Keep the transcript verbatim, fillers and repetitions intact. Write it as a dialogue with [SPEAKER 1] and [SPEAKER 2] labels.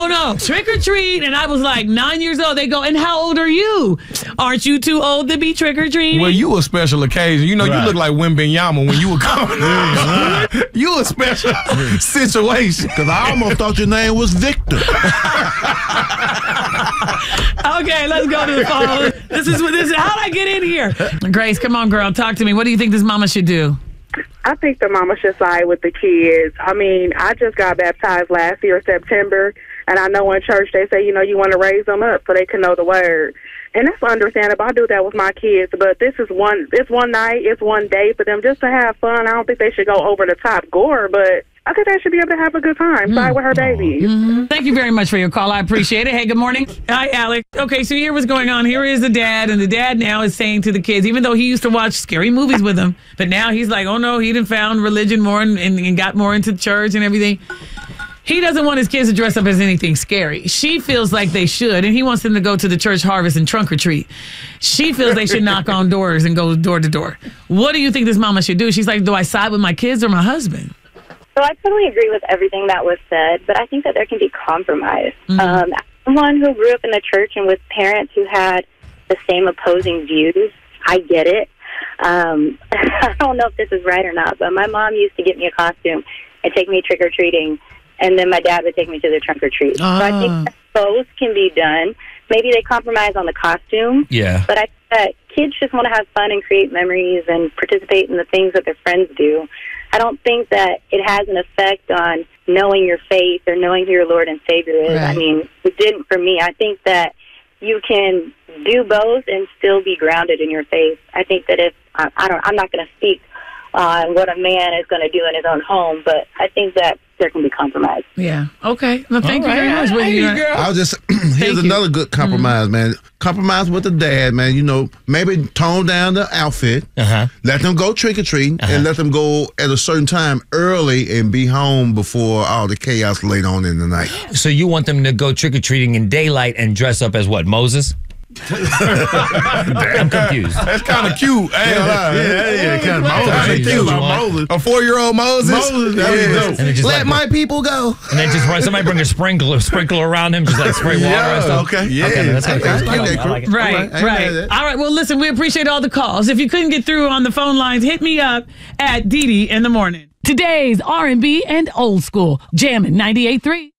[SPEAKER 1] Oh, no, trick or treat. And I was like nine years old. They go, and how old are you? Aren't you too old to be trick or treating?
[SPEAKER 2] Well, you a special occasion. You know, right. You look like Wimbenyama when you were coming. You a special situation.
[SPEAKER 3] Because I almost thought your name was Victor.
[SPEAKER 1] Okay, let's go to the phone. This is what this is. How'd I get in here? Grace, come on, girl. Talk to me. What do you think this mama should do?
[SPEAKER 4] I think the mama should side with the kids. I mean, I just got baptized last year, September, and I know in church they say, you know, you want to raise them up so they can know the word. And that's understandable. I do that with my kids, but this is one, it's one night, it's one day for them just to have fun. I don't think they should go over the top gore, but I think they should be able to have a good time. Side mm. with her babies.
[SPEAKER 1] Mm-hmm. Thank you very much for your call. I appreciate it. Hey, good morning. Hi, Alex. Okay, so here what's going on. Here is the dad, and the dad now is saying to the kids, even though he used to watch scary movies with them, but now he's like, oh no, he done found religion more and, and, and got more into church and everything. He doesn't want his kids to dress up as anything scary. She feels like they should, and he wants them to go to the church harvest and trunk or treat. She feels they should knock on doors and go door to door. What do you think this mama should do? She's like, do I side with my kids or my husband?
[SPEAKER 5] So I totally agree with everything that was said, but I think that there can be compromise.
[SPEAKER 1] Mm-hmm.
[SPEAKER 5] Um, as someone who grew up in the church and with parents who had the same opposing views, I get it. Um, I don't know if this is right or not, but my mom used to get me a costume and take me trick-or-treating, and then my dad would take me to the trunk or treat.
[SPEAKER 1] Uh.
[SPEAKER 5] So I think that both can be done. Maybe they compromise on the costume.
[SPEAKER 6] Yeah.
[SPEAKER 5] But I think that kids just want to have fun and create memories and participate in the things that their friends do. I don't think that it has an effect on knowing your faith or knowing who your Lord and Savior is.
[SPEAKER 1] Right.
[SPEAKER 5] I mean, it didn't for me. I think that you can do both and still be grounded in your faith. I think that if, I, I don't, I'm not going to speak on what a man is going to do in his own home, but I think that there can be compromise.
[SPEAKER 1] Yeah. Okay. Well, thank
[SPEAKER 6] All
[SPEAKER 1] you
[SPEAKER 6] right.
[SPEAKER 1] very much. What
[SPEAKER 6] Hey,
[SPEAKER 1] you
[SPEAKER 6] girl.
[SPEAKER 3] I was just, here's
[SPEAKER 1] Thank
[SPEAKER 3] another
[SPEAKER 1] you.
[SPEAKER 3] good compromise, mm-hmm. man. Compromise with the dad, man. You know, maybe tone down the outfit.
[SPEAKER 6] Uh-huh.
[SPEAKER 3] Let them go trick-or-treating, uh-huh. and let them go at a certain time early and be home before all the chaos later on in the night.
[SPEAKER 6] So you want them to go trick-or-treating in daylight and dress up as what, Moses? I'm confused.
[SPEAKER 2] That's kind of cute. I ain't gonna lie.
[SPEAKER 3] Yeah, yeah, yeah, kind of
[SPEAKER 2] That's
[SPEAKER 3] Moses.
[SPEAKER 2] cute.
[SPEAKER 3] Moses.
[SPEAKER 2] A four-year-old Moses.
[SPEAKER 3] Moses, that was dope.
[SPEAKER 6] And then just
[SPEAKER 2] Let
[SPEAKER 6] like,
[SPEAKER 2] my people go.
[SPEAKER 6] and then just run. Somebody bring a sprinkler, sprinkler around him, just like spray water
[SPEAKER 3] Yeah,
[SPEAKER 6] and stuff.
[SPEAKER 3] okay. Yeah.
[SPEAKER 6] Okay, that's kind of
[SPEAKER 3] I- I
[SPEAKER 6] crazy.
[SPEAKER 3] like
[SPEAKER 6] I
[SPEAKER 3] that,
[SPEAKER 6] like it.
[SPEAKER 1] Right,
[SPEAKER 3] All right, I ain't
[SPEAKER 1] right.
[SPEAKER 3] mad at that.
[SPEAKER 1] All right, well, listen, we appreciate all the calls. If you couldn't get through on the phone lines, hit me up at Dee Dee in the morning. Today's R and B and old school, jamming ninety-eight point three.